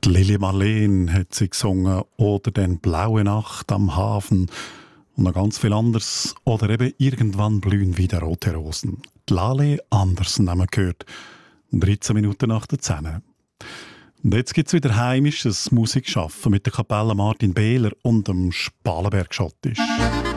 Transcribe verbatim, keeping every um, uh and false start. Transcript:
Lili Marleen hat sie gesungen oder dann «Blaue Nacht am Hafen» und noch ganz viel anderes. Oder eben «Irgendwann blühen wieder rote Rosen». Die Lale Andersen haben wir gehört. dreizehn Minuten nach der zehn. Und jetzt gibt es wieder heimisches Musikschaffen mit der Kapelle Martin Behler und dem Spalenberg Schottisch.